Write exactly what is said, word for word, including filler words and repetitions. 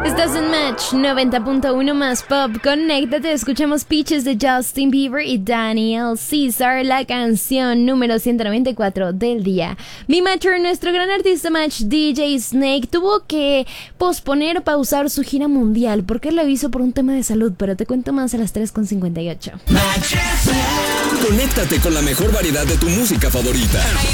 Estás en Match noventa punto uno más Pop. Conéctate, escuchamos Peaches de Justin Bieber y Daniel Caesar, la canción número ciento noventa y cuatro del día. Mi Matcher, nuestro gran artista Match, D J Snake, tuvo que posponer o pausar su gira mundial porque lo hizo por un tema de salud, pero te cuento más a las tres con cincuenta y ocho. Conéctate con la mejor variedad de tu música favorita.